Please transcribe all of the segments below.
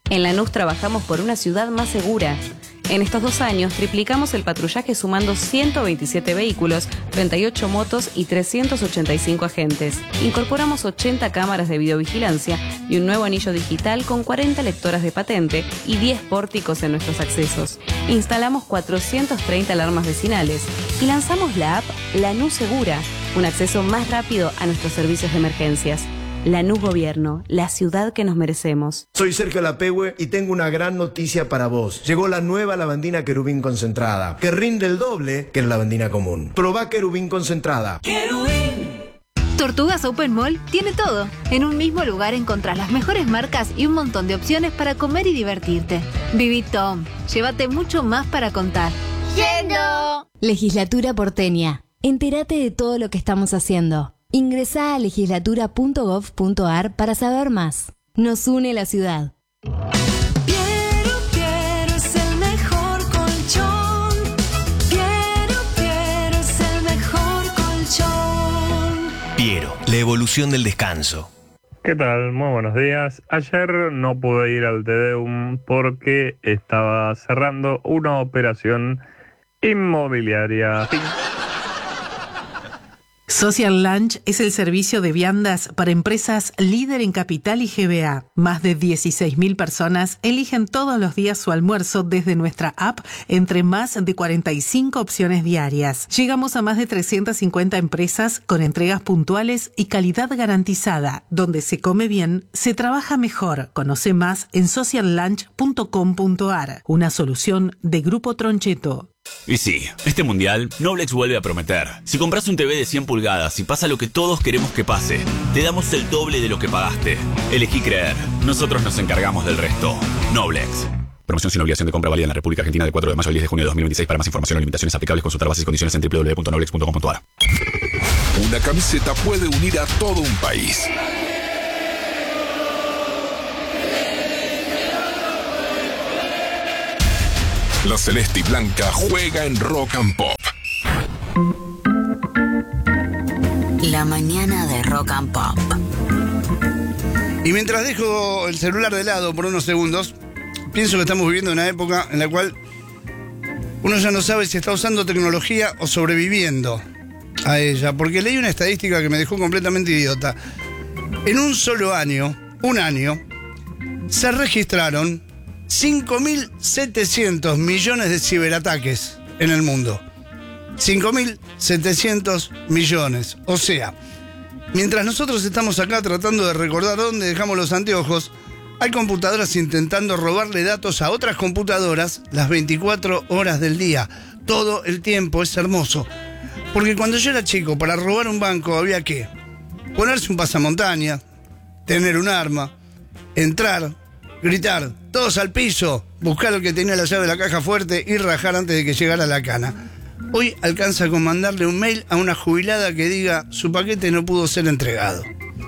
En Lanús trabajamos por una ciudad más segura. En estos 2 años triplicamos el patrullaje sumando 127 vehículos, 38 motos y 385 agentes. Incorporamos 80 cámaras de videovigilancia y un nuevo anillo digital con 40 lectoras de patente y 10 pórticos en nuestros accesos. Instalamos 430 alarmas vecinales y lanzamos la app Lanús Segura, un acceso más rápido a nuestros servicios de emergencias. Lanús Gobierno, la ciudad que nos merecemos. Soy Sergio Lapehue y tengo una gran noticia para vos. Llegó la nueva lavandina Querubín concentrada, que rinde el doble que la lavandina común. Probá Querubín concentrada. ¡Querubín! Tortugas Open Mall tiene todo. En un mismo lugar encontrás las mejores marcas y un montón de opciones para comer y divertirte. Viví Tom, llévate mucho más para contar. ¡Yendo! Legislatura porteña. Entérate de todo lo que estamos haciendo. Ingresá a legislatura.gov.ar para saber más. Nos une la ciudad. Piero es el mejor colchón. Piero es el mejor colchón. Piero, la evolución del descanso. ¿Qué tal? Muy buenos días. Ayer no pude ir al Tedeum porque estaba cerrando una operación inmobiliaria. Social Lunch es el servicio de viandas para empresas líder en capital y GBA. Más de 16.000 personas eligen todos los días su almuerzo desde nuestra app entre más de 45 opciones diarias. Llegamos a más de 350 empresas con entregas puntuales y calidad garantizada. Donde se come bien, se trabaja mejor. Conoce más en sociallunch.com.ar. Una solución de Grupo Troncheto. Y sí, este mundial, Noblex vuelve a prometer. Si compras un TV de 100 pulgadas y pasa lo que todos queremos que pase, te damos el doble de lo que pagaste. Elegí creer. Nosotros nos encargamos del resto. Noblex. Promoción sin obligación de compra válida en la República Argentina del 4 de mayo al 10 de junio de 2026. Para más información o limitaciones aplicables, consultar bases y condiciones en www.noblex.com.ar. Una camiseta puede unir a todo un país. La celeste y blanca juega en Rock and Pop. La mañana de Rock and Pop. Y mientras dejo el celular de lado por unos segundos, pienso que estamos viviendo una época en la cual uno ya no sabe si está usando tecnología o sobreviviendo a ella. Porque leí una estadística que me dejó completamente idiota. En un solo año, se registraron 5.700 millones de ciberataques en el mundo. 5.700 millones. O sea, mientras nosotros estamos acá tratando de recordar dónde dejamos los anteojos, hay computadoras intentando robarle datos a otras computadoras las 24 horas del día. Todo el tiempo. Es hermoso. Porque cuando yo era chico, para robar un banco había que ponerse un pasamontaña, tener un arma, entrar, gritar, todos al piso, buscar al que tenía la llave de la caja fuerte y rajar antes de que llegara la cana. Hoy alcanza con mandarle un mail a una jubilada que diga su paquete no pudo ser entregado.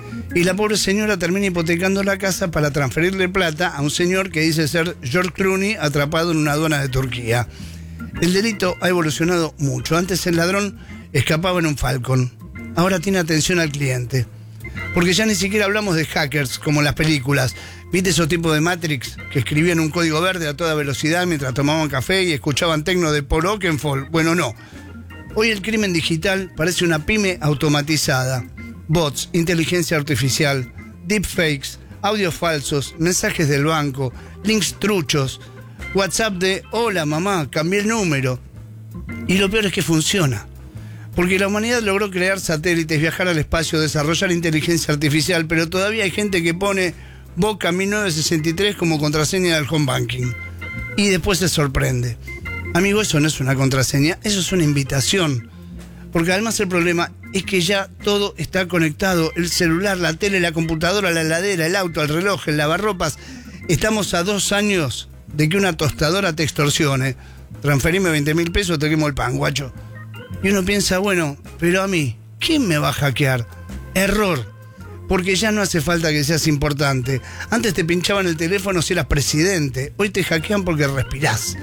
Y la pobre señora termina hipotecando la casa para transferirle plata a un señor que dice ser George Clooney atrapado en una aduana de Turquía. El delito ha evolucionado mucho. Antes el ladrón escapaba en un Falcon. Ahora tiene atención al cliente. Porque ya ni siquiera hablamos de hackers como en las películas. ¿Viste esos tipos de Matrix que escribían un código verde a toda velocidad mientras tomaban café y escuchaban tecno de Paul Oakenfold? Bueno, no. Hoy el crimen digital parece una pyme automatizada. Bots, inteligencia artificial, deepfakes, audios falsos, mensajes del banco, links truchos, WhatsApp de hola mamá, cambié el número. Y lo peor es que funciona. Porque la humanidad logró crear satélites, viajar al espacio, desarrollar inteligencia artificial, pero todavía hay gente que pone Boca 1963 como contraseña del home banking. Y después se sorprende. Amigo, eso no es una contraseña, eso es una invitación. Porque además el problema es que ya todo está conectado. El celular, la tele, la computadora, la heladera, el auto, el reloj, el lavarropas. Estamos a 2 años de que una tostadora te extorsione. Transferime 20.000 pesos, te quemo el pan, guacho. Y uno piensa, bueno, pero a mí, ¿quién me va a hackear? Error. Porque ya no hace falta que seas importante. Antes te pinchaban el teléfono si eras presidente. Hoy te hackean porque respirás.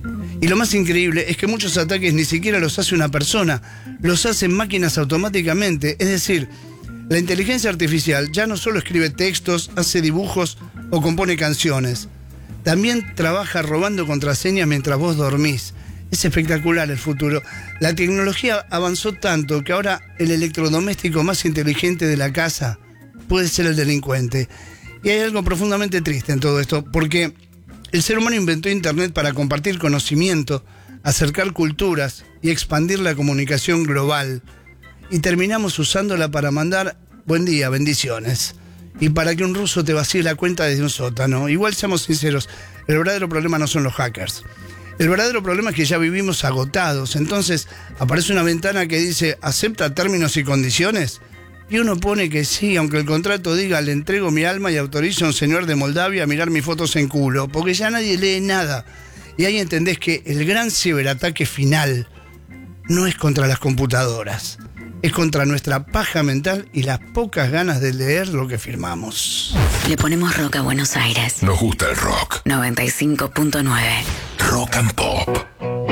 Y lo más increíble es que muchos ataques ni siquiera los hace una persona. Los hacen máquinas automáticamente. Es decir, la inteligencia artificial ya no solo escribe textos, hace dibujos o compone canciones. también trabaja robando contraseñas mientras vos dormís. Es espectacular el futuro. La tecnología avanzó tanto que ahora el electrodoméstico más inteligente de la casa puede ser el delincuente. Y hay algo profundamente triste en todo esto, porque el ser humano inventó Internet para compartir conocimiento, acercar culturas y expandir la comunicación global. Y terminamos usándola para mandar buen día, bendiciones. Y para que un ruso te vacíe la cuenta desde un sótano. Igual seamos sinceros, el verdadero problema no son los hackers. El verdadero problema es que ya vivimos agotados. Entonces aparece una ventana que dice ¿acepta términos y condiciones? Y uno pone que sí, aunque el contrato diga le entrego mi alma y autorizo a un señor de Moldavia a mirar mis fotos en culo, porque ya nadie lee nada. Y ahí entendés que el gran ciberataque final no es contra las computadoras, es contra nuestra paja mental y las pocas ganas de leer lo que firmamos. Le ponemos rock a Buenos Aires. Nos gusta el rock. 95.9. Rock and Pop.